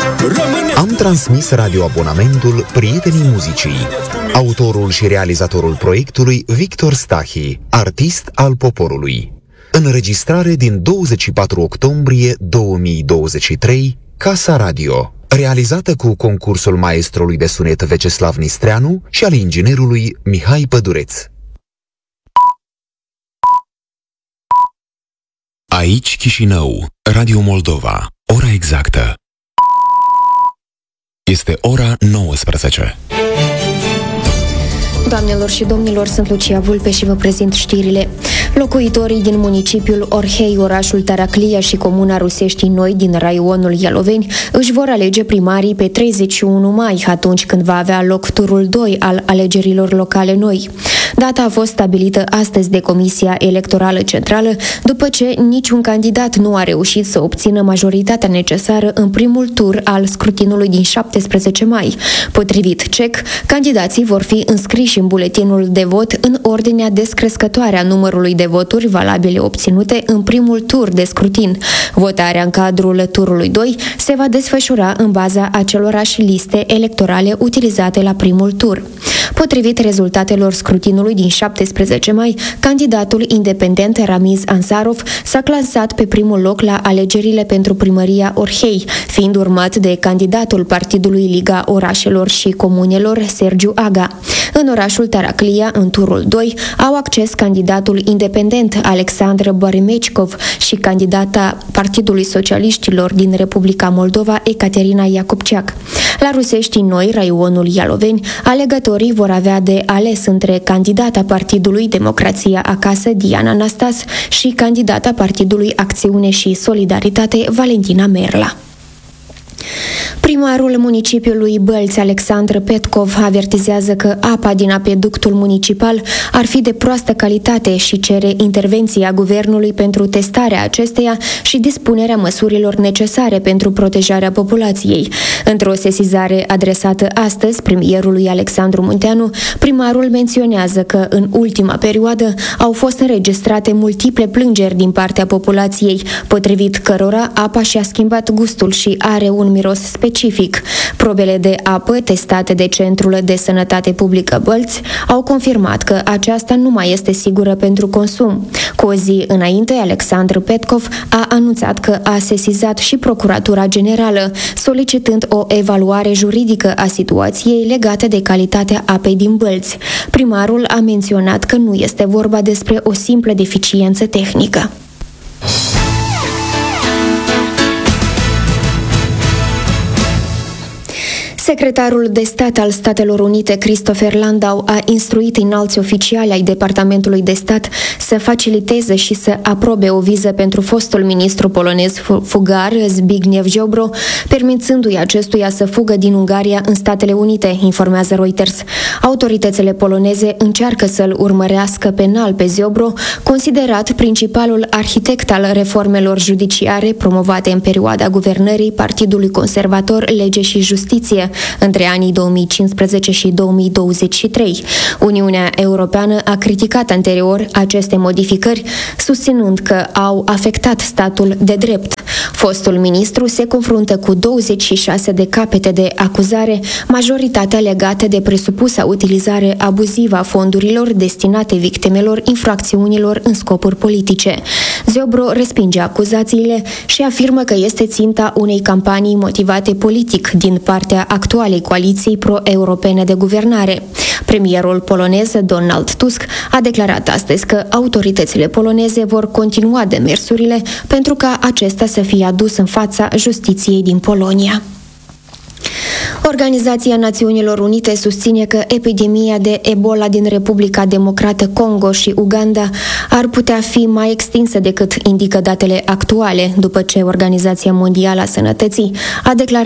Am transmis radioabonamentul Prietenii Muzicii. Autorul și realizatorul proiectului Victor Stahi, artist al poporului. Înregistrare din 24 octombrie 2023, Casa Radio. Realizată cu concursul maestrului de sunet Veceslav Nistreanu și al inginerului Mihai Pădureț. Aici Chișinău, Radio Moldova. Ora exactă este ora 19. Doamnelor și domnilor, sunt Lucia Vulpe și vă prezint știrile. Locuitorii din municipiul Orhei, orașul Taraclia și comuna Rusești Noi din raionul Ialoveni își vor alege primarii pe 31 mai, atunci când va avea loc turul 2 al alegerilor locale noi. Data a fost stabilită astăzi de Comisia Electorală Centrală, după ce niciun candidat nu a reușit să obțină majoritatea necesară în primul tur al scrutinului din 17 mai. Potrivit CEC, candidații vor fi înscriși în buletinul de vot în ordinea descrescătoare a numărului de voturi valabile obținute în primul tur de scrutin. Votarea în cadrul turului 2 se va desfășura în baza acelorași liste electorale utilizate la primul tur. Potrivit rezultatelor scrutinului din 17 mai, candidatul independent Ramiz Ansarov s-a clasat pe primul loc la alegerile pentru primăria Orhei, fiind urmat de candidatul Partidului Liga Orașelor și Comunelor Sergiu Aga. În orașul Taraclia, în turul 2, au acces candidatul independent Alexandru Barimecicov și candidata Partidului Socialiștilor din Republica Moldova, Ecaterina Iacobceac. La Rusești Noi, raionul Ialoveni, alegătorii vor avea de ales între candidata Partidului Democrația Acasă, Diana Nastas, și candidata Partidului Acțiune și Solidaritate, Valentina Merla. Primarul municipiului Bălți, Alexandru Petkov, avertizează că apa din apeductul municipal ar fi de proastă calitate și cere intervenția guvernului pentru testarea acesteia și dispunerea măsurilor necesare pentru protejarea populației. Într-o sesizare adresată astăzi premierului Alexandru Munteanu, primarul menționează că în ultima perioadă au fost înregistrate multiple plângeri din partea populației, potrivit cărora apa și-a schimbat gustul și are un miros specific. Probele de apă testate de Centrul de Sănătate Publică Bălți au confirmat că aceasta nu mai este sigură pentru consum. Cu o zi înainte, Alexandru Petkov a anunțat că a sesizat și Procuratura Generală, solicitând o evaluare juridică a situației legate de calitatea apei din Bălți. Primarul a menționat că nu este vorba despre o simplă deficiență tehnică. Secretarul de stat al Statelor Unite, Christopher Landau, a instruit înalți oficiali ai Departamentului de Stat să faciliteze și să aprobe o viză pentru fostul ministru polonez fugar Zbigniew Ziobro, permițându-i acestuia să fugă din Ungaria în Statele Unite, informează Reuters. Autoritățile poloneze încearcă să-l urmărească penal pe Ziobro, considerat principalul arhitect al reformelor judiciare promovate în perioada guvernării Partidului Conservator, Lege și Justiție între anii 2015 și 2023. Uniunea Europeană a criticat anterior aceste modificări, susținând că au afectat statul de drept. Fostul ministru se confruntă cu 26 de capete de acuzare, majoritatea legate de presupusa utilizare abuzivă a fondurilor destinate victimelor infracțiunilor în scopuri politice. Ziobro respinge acuzațiile și afirmă că este ținta unei campanii motivate politic din partea actualei coaliții pro-europene de guvernare. Premierul polonez Donald Tusk a declarat astăzi că autoritățile poloneze vor continua demersurile pentru ca acesta să fie adus în fața justiției din Polonia. Organizația Națiunilor Unite susține că epidemia de Ebola din Republica Democrată Congo și Uganda ar putea fi mai extinsă decât indică datele actuale, după ce Organizația Mondială a Sănătății a declarat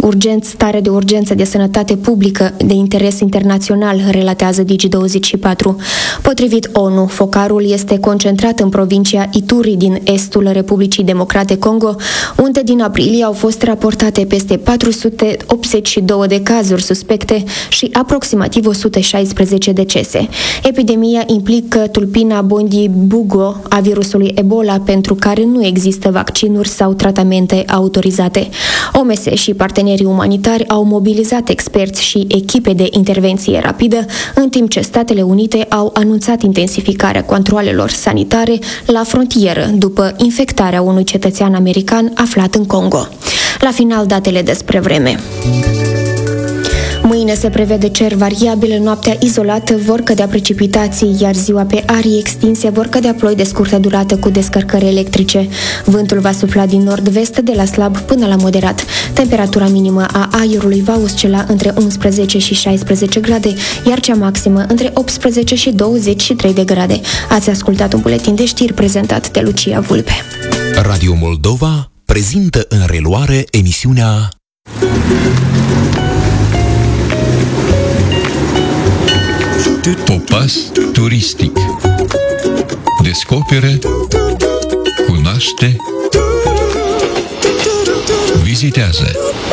stare de urgență de sănătate publică de interes internațional, relatează Digi24. Potrivit ONU, focarul este concentrat în provincia Ituri din estul Republicii Democrate Congo, unde din aprilie au fost raportate peste 482 de cazuri suspecte și aproximativ 116 decese. Epidemia implică tulpina Bundibugyo a virusului Ebola, pentru care nu există vaccinuri sau tratamente autorizate. OMS și partenerii umanitari au mobilizat experți și echipe de intervenție rapidă, în timp ce Statele Unite au anunțat intensificarea controalelor sanitare la frontieră după infectarea unui cetățean american aflat în Congo. La final, datele despre vreme. Mâine se prevede cer variabil, noaptea izolată vor cădea precipitații, iar ziua pe arii extinse vor cădea ploi de scurtă durată cu descărcări electrice. Vântul va sufla din nord-vest de la slab până la moderat. Temperatura minimă a aerului va oscila între 11 și 16 grade, iar cea maximă între 18 și 23 de grade. Ați ascultat un buletin de știri prezentat de Lucia Vulpe. Radio Moldova prezintă în reluare emisiunea Popas turistic. Descoperă, cunoaște, vizitează.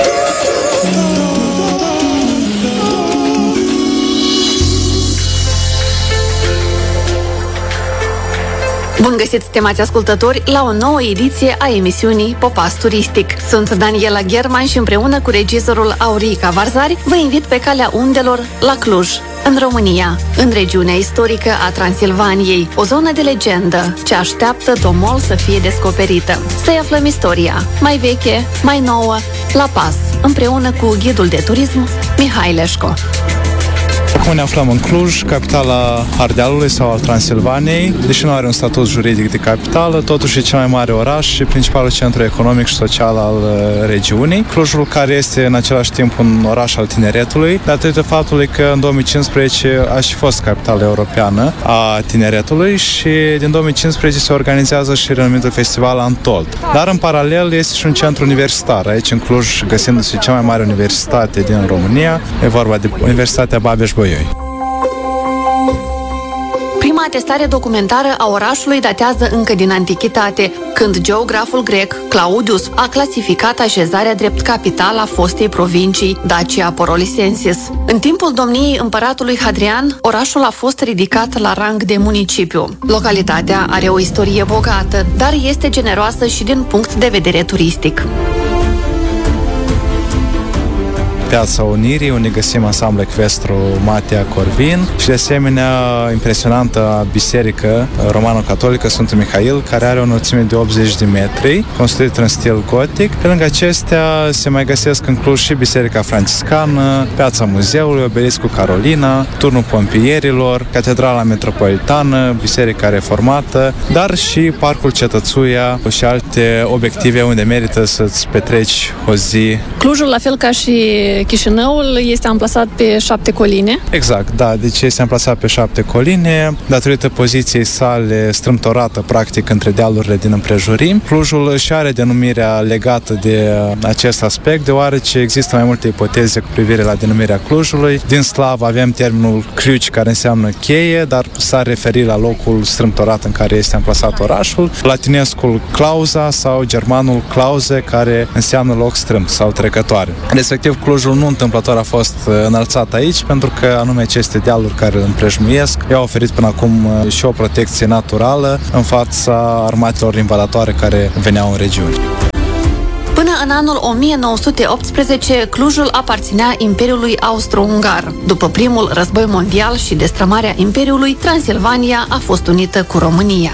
Bun găsit, stimați ascultători, la o nouă ediție a emisiunii Popas Turistic. Sunt Daniela German și împreună cu regizorul Aurica Varzari vă invit pe calea undelor la Cluj, în România, în regiunea istorică a Transilvaniei, o zonă de legendă ce așteaptă domol să fie descoperită. Să-i aflăm istoria, mai veche, mai nouă, la pas, împreună cu ghidul de turism Mihai Leșco. Acum ne aflăm în Cluj, capitala Ardealului sau al Transilvaniei. Deși nu are un statut juridic de capitală, totuși e cel mai mare oraș și principalul centru economic și social al regiunii. Clujul, care este în același timp un oraș al tineretului, datorită faptului că în 2015 a și fost capitală europeană a tineretului și din 2015 se organizează și renumitul festival Antold. Dar în paralel este și un centru universitar. Aici în Cluj, găsindu-se cea mai mare universitate din România, e vorba de Universitatea Babeș-Bolyai. Prima atestare documentară a orașului datează încă din antichitate, când geograful grec Claudius a clasificat așezarea drept capitala fostei provincii Dacia Porolisensis. În timpul domniei împăratului Hadrian, orașul a fost ridicat la rang de municipiu. Localitatea are o istorie bogată, dar este generoasă și din punct de vedere turistic. Piața Unirii, unde găsim ansamblu ecvestru Matia Corvin și de asemenea impresionantă biserică romano-catolică Sfântul Mihail, care are o înălțime de 80 de metri, construită în stil gotic. Pe lângă acestea se mai găsesc în Cluj și Biserica Franciscană, Piața Muzeului, Obeliscul Carolina, Turnul Pompierilor, Catedrala Metropolitană, Biserica Reformată, dar și Parcul Cetățuia și alte obiective unde merită să-ți petreci o zi. Clujul, la fel ca și Chișinăul, este amplasat pe 7 coline. Exact, da, deci este amplasat pe 7 coline, datorită poziției sale strâmtorată, practic, între dealurile din împrejurim. Clujul își are denumirea legată de acest aspect, deoarece există mai multe ipoteze cu privire la denumirea Clujului. Din slav avem termenul Cluj, care înseamnă cheie, dar s-ar referi la locul strâmtorat în care este amplasat orașul, latinescul clauza sau germanul clauze, care înseamnă loc strâmt sau trecătoare. Respectiv, Clujul nu întâmplător a fost înălțat aici, pentru că anume aceste dealuri care îl împrejmuiesc i-au oferit până acum și o protecție naturală în fața armatelor invadatoare care veneau în regiune. Până în anul 1918, Clujul aparținea Imperiului Austro-Ungar. După primul război mondial și destrămarea Imperiului, Transilvania a fost unită cu România.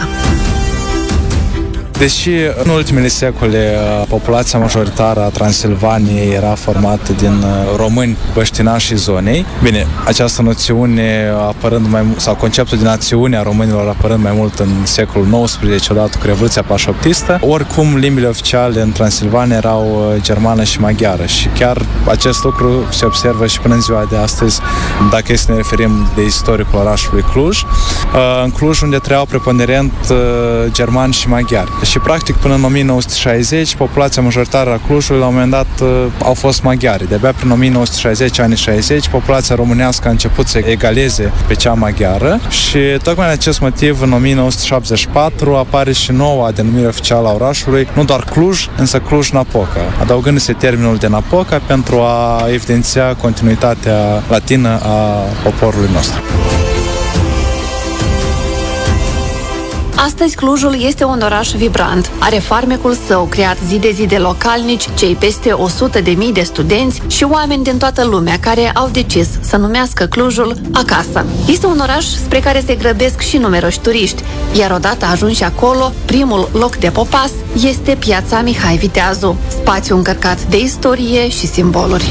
Deși în ultimele secole populația majoritară a Transilvaniei era formată din români băștinași zonei, bine, această noțiune apărând mai mult, sau conceptul de națiune a românilor apărând mai mult în secolul XIX, odată cu Revoluția Pașoptistă, oricum limbile oficiale în Transilvania erau germană și maghiară și chiar acest lucru se observă și până în ziua de astăzi, dacă să ne referim de istoricul orașului Cluj. În Cluj, unde trăiau preponderent germani și maghiari. Și practic până în 1960 populația majoritară a Clujului la un moment dat au fost maghiari. De-abia prin 1960, anii 60, populația românească a început să egaleze pe cea maghiară și tocmai în acest motiv în 1974 apare și noua denumire oficială a orașului, nu doar Cluj, însă Cluj-Napoca, adăugându-se termenul de Napoca pentru a evidenția continuitatea latină a poporului nostru. Astăzi Clujul este un oraș vibrant. Are farmecul său creat zi de zi de localnici, cei peste 100.000 de studenți și oameni din toată lumea care au decis să numească Clujul acasă. Este un oraș spre care se grăbesc și numeroși turiști, iar odată ajunși acolo, primul loc de popas este Piața Mihai Viteazu, spațiu încărcat de istorie și simboluri.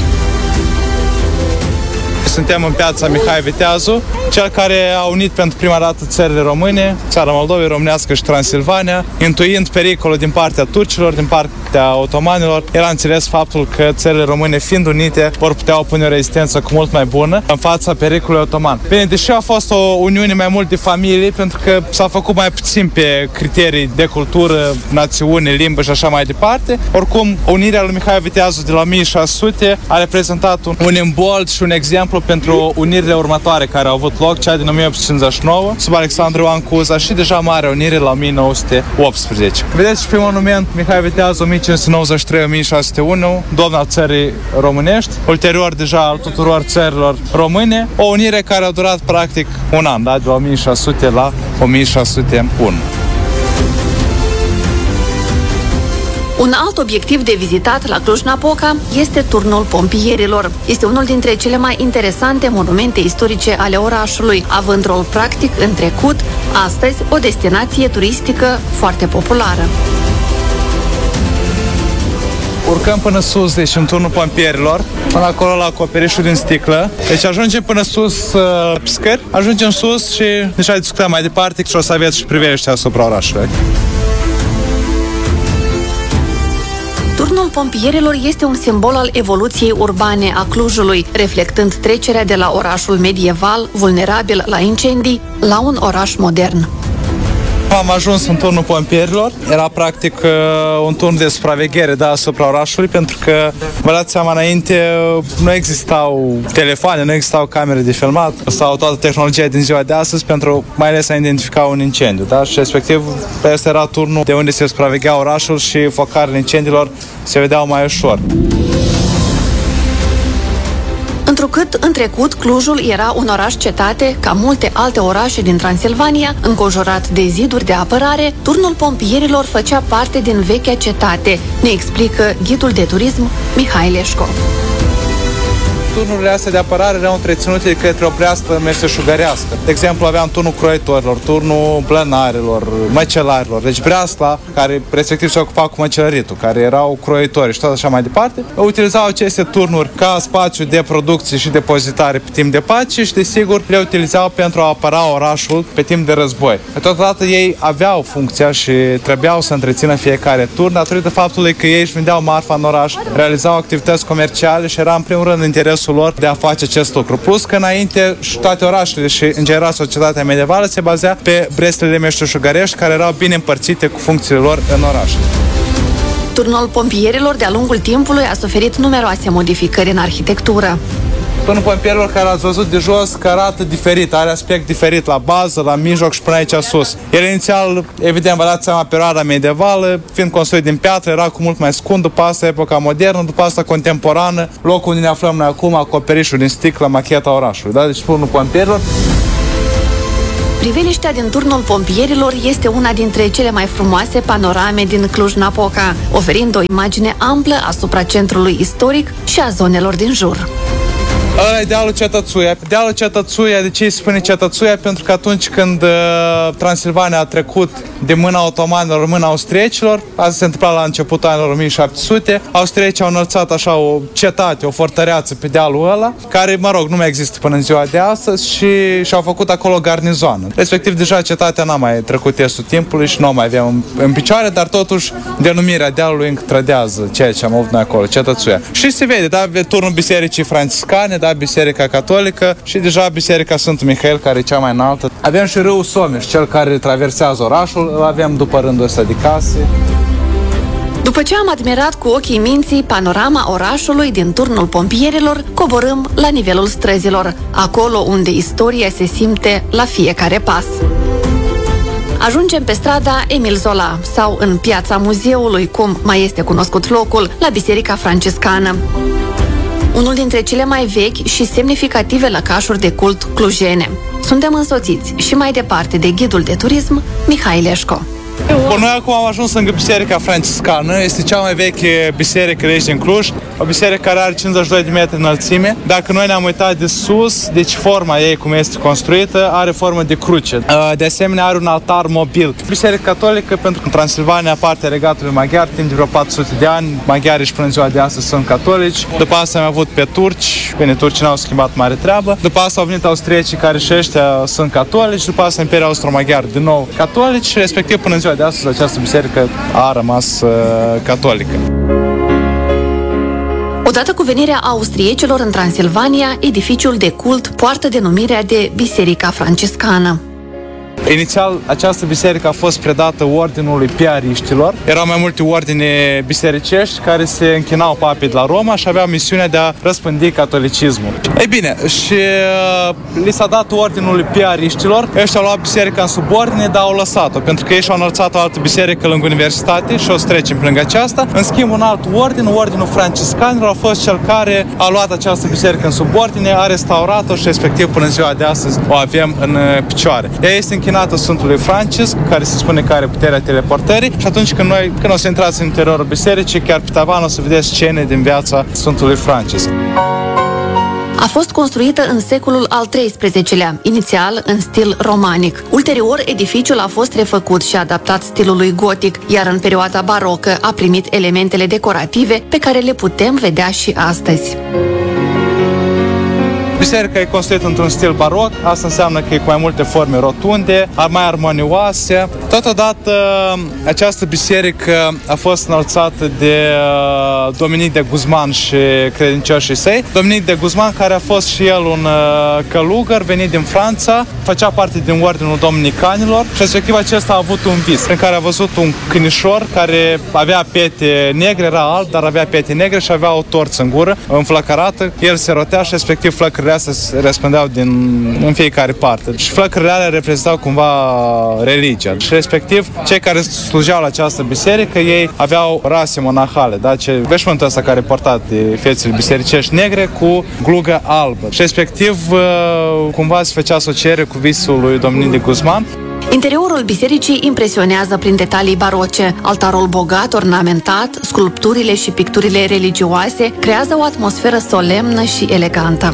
Suntem în Piața Mihai Viteazu, cel care a unit pentru prima dată țările române, țara Moldovei, Românească și Transilvania, intuind pericolul din partea turcilor, din partea otomanilor. Era înțeles faptul că țările române, fiind unite, vor putea opune o rezistență cu mult mai bună în fața pericolului otoman. Bine, deși a fost o uniune mai mult de familii, pentru că s-a făcut mai puțin pe criterii de cultură, națiune, limbă și așa mai departe, oricum, unirea lui Mihai Viteazu de la 1600 a reprezentat un imbold și un exemplu pentru unirile următoare care au avut loc, cea din 1859, sub Alexandru Ioan Cuza și deja Marea Unire la 1918. Vedeți și pe monument Mihai Viteazu 1593-1601, domn al țării românești, ulterior deja al tuturor țărilor române, o unire care a durat practic un an, da? De la 1600 la 1601. Un alt obiectiv de vizitat la Cluj-Napoca este Turnul Pompierilor. Este unul dintre cele mai interesante monumente istorice ale orașului, având rol practic în trecut, astăzi o destinație turistică foarte populară. Urcăm până sus, deci în Turnul Pompierilor, până acolo la acoperișul din sticlă. Deci ajungem până sus scări, ajungem sus și deja discutăm mai departe și o să aveți și priveliște asupra orașului. Turnul Pompierilor este un simbol al evoluției urbane a Clujului, reflectând trecerea de la orașul medieval, vulnerabil la incendii, la un oraș modern. Am ajuns în Turnul Pompierilor. Era practic un turn de supraveghere asupra orașului, pentru că, vă dați seama, înainte nu existau telefoane, nu existau camere de filmat sau toată tehnologia din ziua de astăzi pentru mai ales a identifica un incendiu. Da? Și respectiv, ăsta era turnul de unde se supraveghea orașul și focarele incendiilor se vedeau mai ușor. Întrucât în trecut Clujul era un oraș-cetate, ca multe alte orașe din Transilvania, înconjurat de ziduri de apărare, Turnul Pompierilor făcea parte din vechea cetate, ne explică ghidul de turism Mihai Leșco. Turnurile astea de apărare erau întreținute de către o preastă meșteșugărească. De exemplu, aveam turnul croitorilor, turnul blănarilor, măcelarilor. Deci breasla, care respectiv se ocupa cu măcelăritul, care erau croitori și tot așa mai departe, utilizau aceste turnuri ca spațiu de producție și depozitare pe timp de pace și, desigur, le utilizau pentru a apăra orașul pe timp de război. Totodată ei aveau funcția și trebuiau să întrețină fiecare turn datorită faptului că ei își vindeau marfa în oraș, realizau activități comerciale și era în primul rând interesul lor de a face acest lucru. Plus că înainte și toate orașele și în general societatea medievală se bazea pe breslele meșteșugărești care erau bine împărțite cu funcțiile lor în oraș. Turnul Pompierilor de-a lungul timpului a suferit numeroase modificări în arhitectură. Turnul Pompierilor, care ați văzut de jos, că arată diferit, are aspect diferit la bază, la mijloc și până aici sus. El inițial, evident, vă dați seama, perioada medievală, fiind construit din piatră, era cu mult mai scund, după asta epoca modernă, după asta contemporană, locul unde ne aflăm noi acum, acoperișul din sticlă, macheta orașului. Da? Deci Turnul Pompierilor. Priveliștea din Turnul Pompierilor este una dintre cele mai frumoase panorame din Cluj-Napoca, oferind o imagine amplă asupra centrului istoric și a zonelor din jur. Ăla e dealul Cetățuia. Dealul Cetățuia, de ce îi spune Cetățuia? Pentru că atunci când Transilvania a trecut de mâna otomanilor în mâna austriecilor, asta se întâmpla la începutul anilor 1700, austriecii au înălțat așa o cetate, o fortăreață pe dealul ăla, care, mă rog, nu mai există până în ziua de astăzi și-au făcut acolo garnizoană. Respectiv, deja cetatea n-a mai trecut testul timpului și nu o mai aveam în picioare, dar totuși denumirea dealului încă trădează ceea ce am avut noi acolo, Cetățuia. Și se vede, da, turnul bisericii franciscane, da, vedea Biserica Catolică și deja Biserica Sfântul Mihail, care e cea mai înaltă. Avem și râul Someș, cel care traversează orașul, îl avem după rândul ăsta de case. După ce am admirat cu ochii minții panorama orașului din turnul pompierilor, coborâm la nivelul străzilor, acolo unde istoria se simte la fiecare pas. Ajungem pe strada Emil Zola sau în piața muzeului, cum mai este cunoscut locul, la Biserica Franciscană. Unul dintre cele mai vechi și semnificative lăcașuri de cult clujene. Suntem însoțiți și mai departe de ghidul de turism Mihai Leșco. Bun, noi acum am ajuns lângă Biserica Franciscană, este cea mai veche biserică de aici din Cluj, o biserică care are 52 de metri înălțime. Dacă noi ne-am uitat de sus, deci forma ei, cum este construită, are formă de cruce. De asemenea, are un altar mobil. Biserica Catolică, pentru că în Transilvania, partea regatului maghiar, timp de vreo 400 de ani, maghiarii și până ziua de astăzi sunt catolici. După asta am avut pe turci, bine, turcii n-au schimbat mare treabă. După asta au venit austriecii, care și ăștia sunt catolici. După asta Imperiul Austro-Maghiar, din nou catolici, respectiv până în ziua de astăzi această biserică a rămas catolică. Odată cu venirea austriecilor în Transilvania, edificiul de cult poartă denumirea de Biserica Franciscană. Inițial, această biserică a fost predată ordinului piariștilor. Erau mai multe ordine bisericești care se închinau papei de la Roma și aveau misiunea de a răspândi catolicismul. Ei bine, și li s-a dat ordinului piariștilor. Ăștia au luat biserica în subordine, dar au lăsat-o, pentru că ei și-au înălțat o altă biserică lângă universitate și o să trecem lângă aceasta. În schimb, un alt ordin, ordinul franciscanilor, a fost cel care a luat această biserică în subordine, a restaurat-o și respectiv până în ziua de astăzi o avem în picioare. Ea este închinată Sfântului Francisc, care se spune că are puterea teleportării, și atunci când o să intrați în interiorul bisericii, chiar pe tavan o să vedeți scene din viața Sfântului Francisc. A fost construită în secolul al XIII-lea, inițial în stil romanic. Ulterior, edificiul a fost refăcut și adaptat stilului gotic, iar în perioada barocă a primit elementele decorative pe care le putem vedea și astăzi. Biserica e construită într-un stil baroc, asta înseamnă că e cu mai multe forme rotunde, mai armonioase. Totodată, această biserică a fost înălțată de Dominic de Guzman și credincioșii săi. Dominic de Guzman, care a fost și el un călugăr venit din Franța, făcea parte din ordinul dominicanilor și respectiv acesta a avut un vis în care a văzut un câinișor care avea pete negre, era alb, dar avea pete negre și avea o torță în gură, înflăcărată. El se rotea și respectiv flăcările se răspândeau în fiecare parte. Și flăcările alea reprezentau cumva religia. Și respectiv, cei care slujeau la această biserică, ei aveau rase monahale, da? Veșmântul ăsta care porta de fețele bisericești negre cu glugă albă. Și respectiv, cumva se făcea asociere cu visul lui Dominic de Guzman. Interiorul bisericii impresionează prin detalii baroce. Altarul bogat, ornamentat, sculpturile și picturile religioase creează o atmosferă solemnă și elegantă.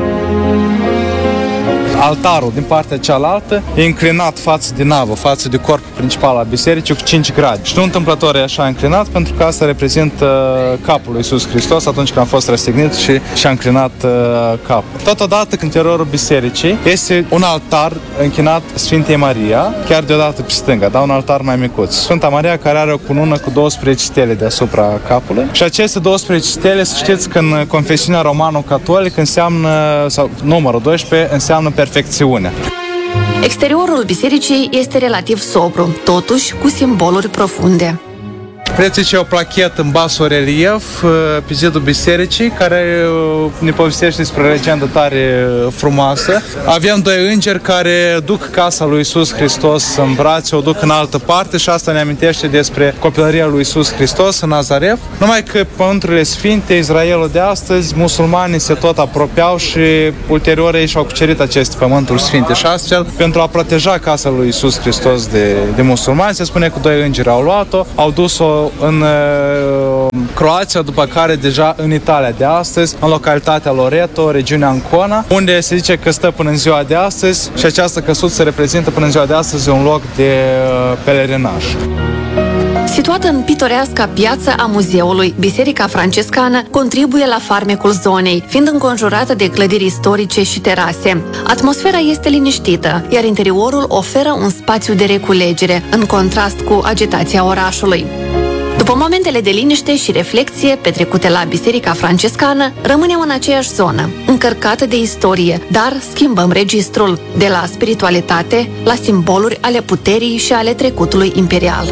Altarul din partea cealaltă e înclinat față de navă, față de corpul principal al bisericii cu 5 grade. Și nu întâmplător e așa înclinat, pentru că asta reprezintă capul lui Iisus Hristos atunci când a fost răstignit și și-a înclinat capul. Totodată, în interiorul bisericii este un altar închinat Sfintei Maria, chiar deodată pe stânga, da, un altar mai micuț. Sfânta Maria, care are o cunună cu 12 stele deasupra capului. Și aceste 12 stele, să știți că în confesiunea romano-catolică înseamnă, sau numărul 12, înseamnă perfecțiunea. Exteriorul bisericii este relativ sobru, totuși cu simboluri profunde. Vedeți aici o plachetă în basorelief pe zidul bisericii, care ne povestește despre o legendă tare frumoasă. Avem doi îngeri care duc casa lui Iisus Hristos în brațe, o duc în altă parte și asta ne amintește despre copilăria lui Iisus Hristos în Nazareth. Numai că pământurile sfinte, Israelul de astăzi, musulmanii se tot apropiau și ulterior ei și-au cucerit aceste pământuri sfinte și astfel, pentru a proteja casa lui Iisus Hristos de musulmani, se spune că doi îngeri au luat-o, au dus-o în Croația, după care deja în Italia de astăzi, în localitatea Loreto, regiunea Ancona, unde se zice că stă până în ziua de astăzi și această căsuță reprezintă până în ziua de astăzi un loc de pelerinaj. Situată în pitoreasca piață a muzeului, Biserica Franciscană contribuie la farmecul zonei, fiind înconjurată de clădiri istorice și terase. Atmosfera este liniștită, iar interiorul oferă un spațiu de reculegere, în contrast cu agitația orașului. După După momentele de liniște și reflexie petrecute la Biserica Francescană, rămânem în aceeași zonă, încărcată de istorie, dar schimbăm registrul, de la spiritualitate la simboluri ale puterii și ale trecutului imperial.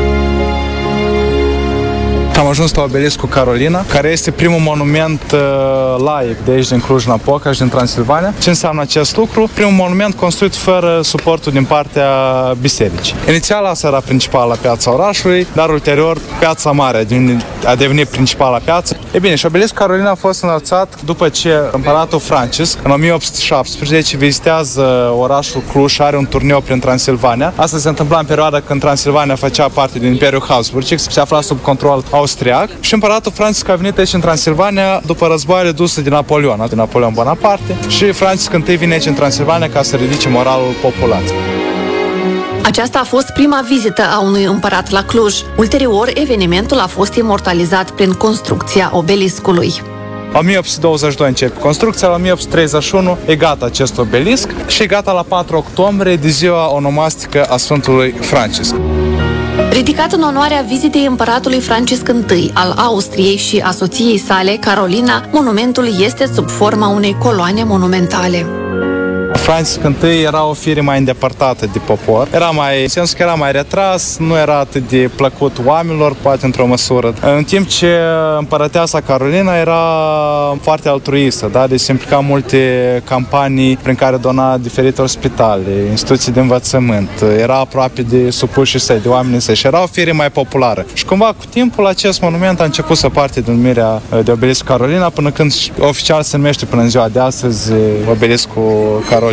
Am ajuns la obeliscul Carolina, care este primul monument laic de aici din Cluj-Napoca și din Transilvania. Ce înseamnă acest lucru? Primul monument construit fără suportul din partea bisericii. Inițial asta era principala piața orașului, dar ulterior piața mare a devenit principala piață. E bine, și obeliscul Carolina a fost înălțat după ce împăratul Francisc, în 1817, vizitează orașul Cluj și are un turneu prin Transilvania. Asta se întâmpla în perioada când Transilvania făcea parte din Imperiul Habsburgic, se afla sub control austriac și împăratul Francisc a venit aici în Transilvania după războaiele duse de Napoleon Bonaparte și Francisc I vine aici în Transilvania ca să ridice moralul populației. Aceasta a fost prima vizită a unui împărat la Cluj. Ulterior, evenimentul a fost imortalizat prin construcția obeliscului. La 1822 începe construcția, la 1831 e gata acest obelisc și e gata la 4 octombrie de ziua onomastică a Sfântului Francisc. Ridicat în onoarea vizitei împăratului Francisc I al Austriei și a soției sale, Carolina, monumentul este sub forma unei coloane monumentale. Francisc I era o fire mai îndepărtată de popor, în sensul că era mai retras, nu era atât de plăcut oamenilor, poate într-o măsură. În timp ce împărăteasa Carolina era foarte altruistă, da? Deci se implica multe campanii prin care dona diferite spitale, instituții de învățământ, era aproape de supușii săi, de oamenii săi și era o fire mai populară. Și cumva cu timpul acest monument a început să parte din numirea de obelisc Carolina până când oficial se numește până în ziua de astăzi obeliscul Carolina.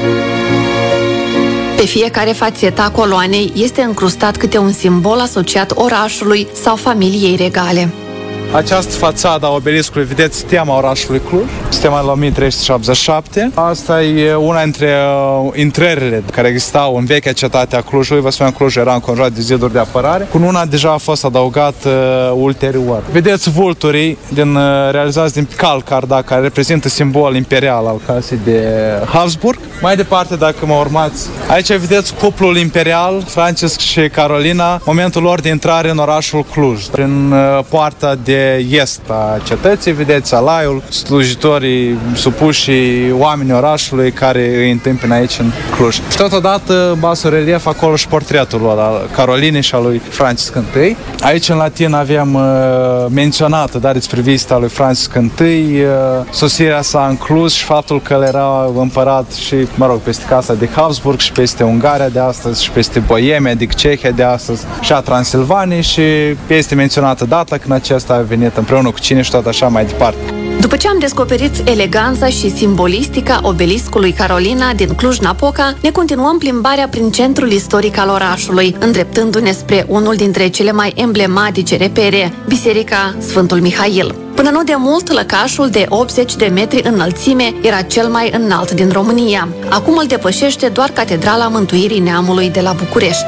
Pe fiecare fațetă a coloanei este încrustat câte un simbol asociat orașului sau familiei regale. Această fațadă a obeliscului, vedeți stema orașului Cluj, stema de la 1377. Asta e una dintre intrările care existau în vechea cetate a Clujului. Vă spuneam, Cluj era înconjurat de ziduri de apărare. Cu una deja a fost adăugat ulterior. Vedeți vulturii realizați din calcar, da, care reprezintă simbol imperial al casei de Habsburg. Mai departe, dacă mă urmați, aici vedeți cuplul imperial, Francisc și Carolina, momentul lor de intrare în orașul Cluj. Prin poarta de est a cetății, vedeți alaiul, slujitorii supuși, oamenii orașului care îi întâmpină aici în Cluj. Și totodată basul relief acolo și portretul lor al Carolinei și al lui Francisc I. Aici în latin avem menționată, dar despre vizita lui Francisc I, sosirea sa în Cluj și faptul că el era împărat și, peste casa de Habsburg și peste Ungaria de astăzi și peste Boemia, adică Cehia de astăzi și a Transilvaniei și este menționată data când acesta a venit împreună cu cine și tot așa mai departe. După ce am descoperit eleganța și simbolistica obeliscului Carolina din Cluj-Napoca, ne continuăm plimbarea prin centrul istoric al orașului, îndreptându-ne spre unul dintre cele mai emblematice repere, Biserica Sfântul Mihail. Până nu de mult, lăcașul de 80 de metri înălțime era cel mai înalt din România. Acum îl depășește doar Catedrala Mântuirii Neamului de la București.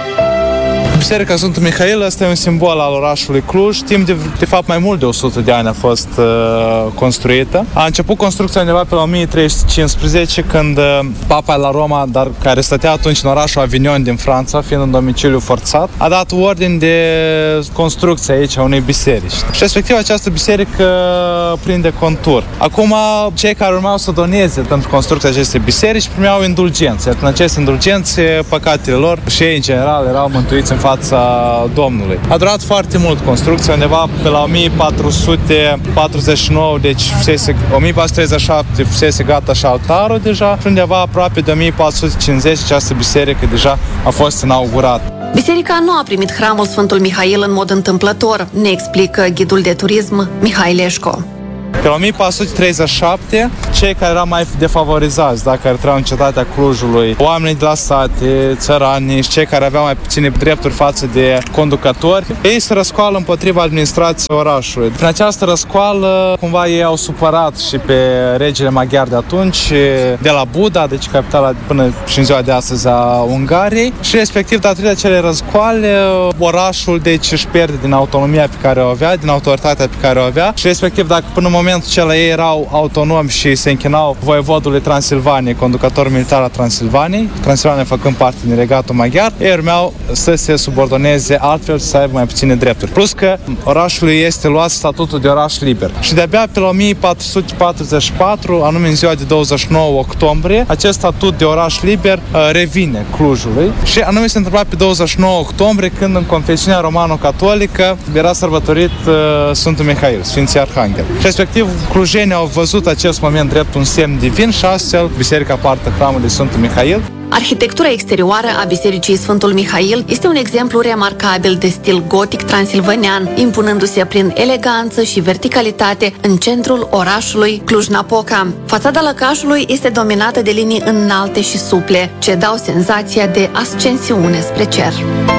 Biserica Sfântul Mihail, asta e un simbol al orașului Cluj. Timp de fapt mai mult de 100 de ani a fost construită. A început construcția undeva pe la 1315, când papa la Roma, dar care stătea atunci în orașul Avignon din Franța, fiind în domiciliu forțat, a dat ordin de construcție aici a unei biserici. Și respectiv această biserică prinde contur. Acum, cei care urmau să doneze pentru construcția acestei biserici primeau indulgențe. Prin aceste indulgențe, păcatele lor și ei, în general, erau mântuiți în fața Domnului. A durat foarte mult construcția, undeva pe la 1449, deci 1437 fusese gata și altarul deja și undeva aproape de 1450 această biserică deja a fost inaugurată. Biserica nu a primit hramul Sfântul Mihail în mod întâmplător, ne explică ghidul de turism Mihai Leșco. Pe la 1437, cei care erau mai defavorizați, da, care trăiau în cetatea Clujului, oamenii de la sate, țăranii și cei care aveau mai puține drepturi față de conducători, ei se răscoală împotriva administrației orașului. Prin această răscoală, cumva ei au supărat și pe regele maghiar de atunci, de la Buda, deci capitala până și în ziua de astăzi a Ungariei, și respectiv, datorită acelei răscoale, orașul deci își pierde din autonomia pe care o avea, din autoritatea pe care o avea și respectiv, dacă până în momentul acela ei erau autonomi și se închinau voievodului Transilvaniei, conducător militar al Transilvaniei, Transilvania făcând parte din regatul maghiar, ei urmeau să se subordoneze altfel, să aibă mai puține drepturi. Plus că orașului este luat statutul de oraș liber. Și de-abia pe la 1444, anume în ziua de 29 octombrie, acest statut de oraș liber revine Clujului și anume se întâmpla pe 29 octombrie, când în confesiunea romano-catolică era sărbătorit Sfântul Mihail, Sfinții Arhanghel. Respectiv, clujenii au văzut acest moment drept un semn divin și astfel biserica poartă hramul de Sfântul Mihail. Arhitectura exterioară a Bisericii Sfântul Mihail este un exemplu remarcabil de stil gotic transilvanean, impunându-se prin eleganță și verticalitate în centrul orașului Cluj-Napoca. Fațada lăcașului este dominată de linii înalte și suple, ce dau senzația de ascensiune spre cer.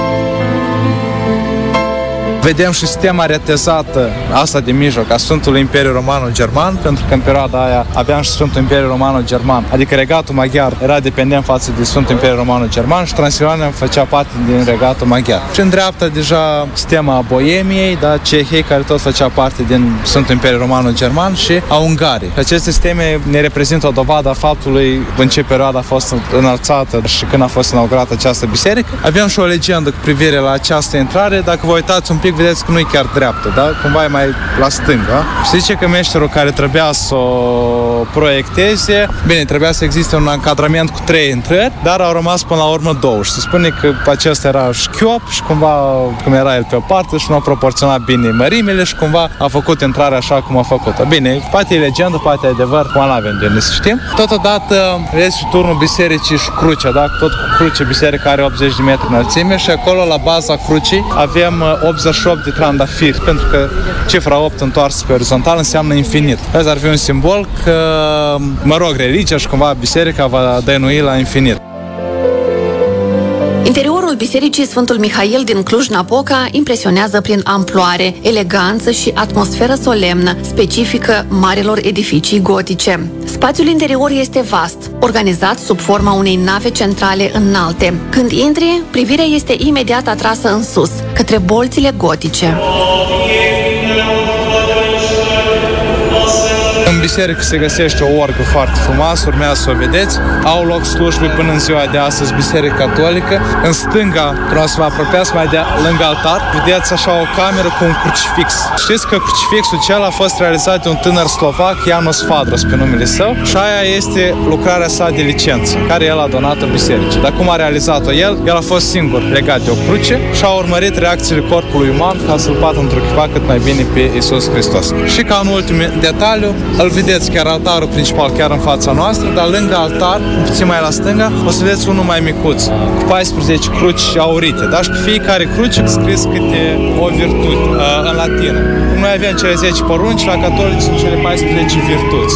Vedem și sistema retezată, asta de mijloc, a Sfântului Imperiu Romano-German, pentru că în perioada aia aveam și Sfântul Imperiu Romano-German, adică regatul maghiar era dependent față de Sfântul Imperiu Romano-German și Transilvania făcea parte din regatul maghiar. Și în dreapta deja sistema Boemiei, da, Cehei, care tot făcea parte din Sfântul Imperiu Romano-German, și a Ungariei. Aceste sisteme ne reprezintă o dovadă a faptului în ce perioadă a fost înălțată și când a fost inaugurată această biserică. Avem și o legendă cu privire la această intrare. Dacă vă uitați un pic, vedeți că nu e chiar dreaptă, da? Cumva e mai la stânga. Și zice că meșterul care trebuia să o proiecteze, bine, trebuia să existe un încadrament cu 3 intrări, dar au rămas până la urmă 2. Și se spune că acesta era șchiop și cumva, cum era el pe o parte, și nu a proporționat bine mărimile și cumva a făcut intrarea așa cum a făcut-o. Bine, poate e legendă, poate e adevăr, cum n-avem de să știm. Totodată, vedeți și turnul bisericii și crucea, da? Tot cu cruce, biserica are 80 de metri înălțime și acolo, la baza crucii, avem 88 de trandafiri, pentru că cifra 8 întoarsă pe orizontal înseamnă infinit. Asta ar fi un simbol că, mă rog, religia și cumva biserica va dăinui la infinit. Interiorul Bisericii Sfântul Mihail din Cluj-Napoca impresionează prin amploare, eleganță și atmosferă solemnă, specifică marilor edificii gotice. Spațiul interior este vast, organizat sub forma unei nave centrale înalte. Când intri, privirea este imediat atrasă în sus, către bolțile gotice. În biserică se găsește o orgă foarte frumoasă, urmează să o vedeți. Au loc slujbe până în ziua de astăzi, biserică catolică. În stânga, când o să vă apropiați mai de lângă altar, vedeți așa o cameră cu un crucifix. Știți că crucifixul acela a fost realizat de un tânăr slovac, János Fadros, pe numele său, și aia este lucrarea sa de licență, care el a donat-o bisericii. Dar cum a realizat-o el a fost singur legat de o cruce și a urmărit reacțiile corpului uman ca să-l poată întruchipa cât mai bine pe Iisus Hristos. Și ca un ultim detaliu, îl vedeți chiar altarul principal chiar în fața noastră, dar lângă altar, puțin mai la stânga, o să vedeți unul mai micuț, cu 14 cruci aurite, dar și pe fiecare cruce scris câte o virtute în latină. Noi avem cele 10 porunci, la catolici sunt cele 14 virtuți.